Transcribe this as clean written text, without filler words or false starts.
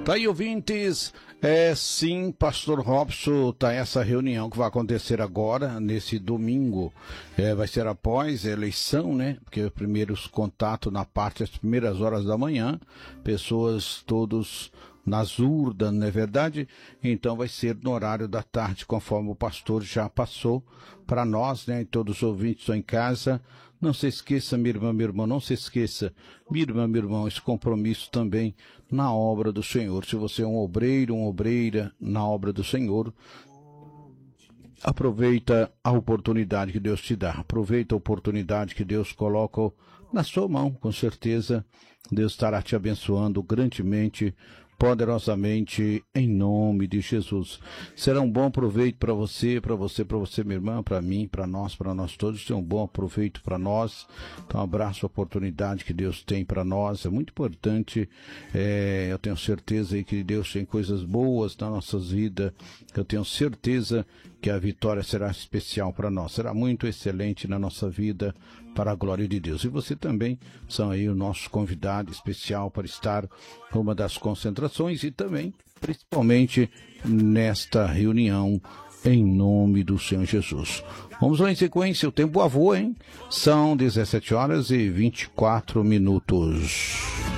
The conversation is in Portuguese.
Tá aí, ouvintes. Sim, Pastor Robson, tá essa reunião que vai acontecer agora, nesse domingo. Vai ser após a eleição, né? Porque os primeiros contatos na parte das primeiras horas da manhã, pessoas todos nas urnas, não é verdade? Então vai ser no horário da tarde, conforme o pastor já passou para nós, né? E todos os ouvintes estão em casa. Não se esqueça, minha irmã, meu irmão, não se esqueça, minha irmã, meu irmão, esse compromisso também na obra do Senhor. Se você é um obreiro, uma obreira na obra do Senhor, aproveita a oportunidade que Deus te dá. Aproveita a oportunidade que Deus coloca na sua mão. Com certeza, Deus estará te abençoando grandemente, poderosamente, em nome de Jesus. Será um bom proveito para você, minha irmã, para mim, para nós todos. Será um bom proveito para nós. Então, abraço a oportunidade que Deus tem para nós. É muito importante. Eu tenho certeza aí que Deus tem coisas boas na nossa vida. Eu tenho certeza que a vitória será especial para nós. Será muito excelente na nossa vida, para a glória de Deus. E você também são aí o nosso convidado especial para estar numa das concentrações e também, principalmente, nesta reunião, em nome do Senhor Jesus. Vamos lá em sequência, o tempo voa, hein? São 17 horas e 24 minutos.